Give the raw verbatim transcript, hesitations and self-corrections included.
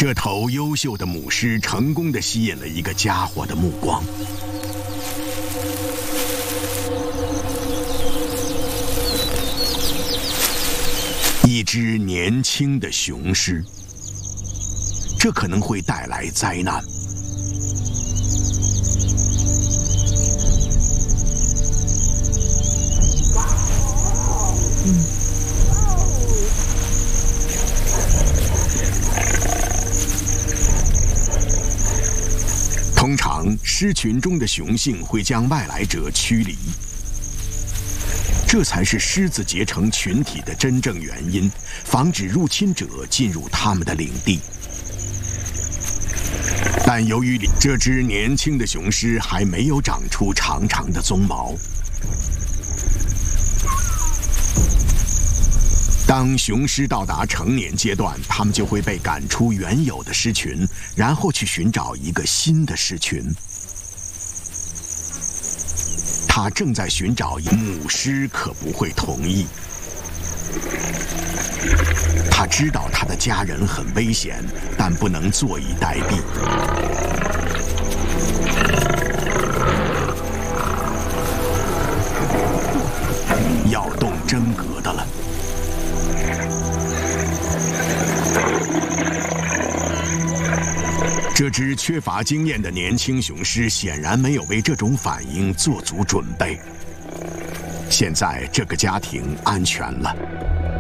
这头优秀的母狮成功地吸引了一个家伙的目光。一只年轻的雄狮，这可能会带来灾难。嗯。通常，狮群中的雄性会将外来者驱离。这才是狮子结成群体的真正原因，防止入侵者进入他们的领地。但由于这只年轻的雄狮还没有长出长长的鬃毛，当雄狮到达成年阶段，它们就会被赶出原有的狮群，然后去寻找一个新的狮群。他正在寻找一母狮，可不会同意。他知道他的家人很危险，但不能坐以待毙。要动真格的了。这只缺乏经验的年轻雄狮显然没有为这种反应做足准备。现在这个家庭安全了。